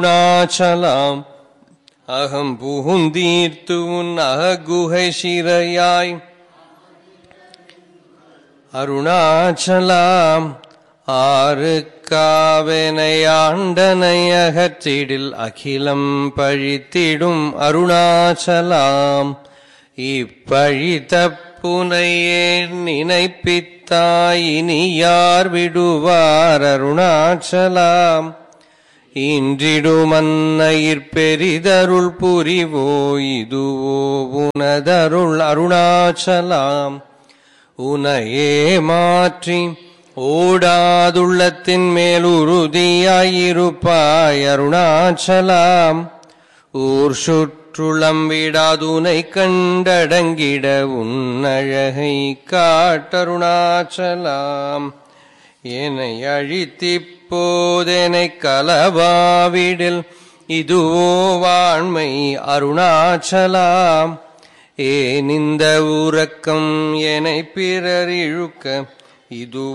அருணாச்சலாம் அகம் புகுந்தீர்த்து உன் அககுகை சிறையாய் அருணாச்சலாம் ஆறு காவனை ஆண்டனை அகற்றிடில் அகிலம் பழித்திடும் அருணாச்சலாம் இப்பழித்த புனையேர் நினைப்பித்தாய் இனி யார் விடுவார் அருணாச்சலாம் இன்றிடும் அன்னையிற் பெரிதருள் புரிவோ இதுவோ உனதருள் அருணாச்சலாம் உனையே மாற்றி ஓடாதுள்ளத்தின் மேல் உறுதியாயிருப்பாய் அருணாச்சலாம் ஊர் சுற்றுளம் விடாதுனை கண்டடங்கிட உன்னழகை காட்டருணாச்சலாம் என்னை அழித்திப்போதெனை கலவாவிடில் இதுவோ வாண்மை அருணாச்சலாம் ஏன் இந்த உறக்கம் என்னை பிறர் இழுக்க இது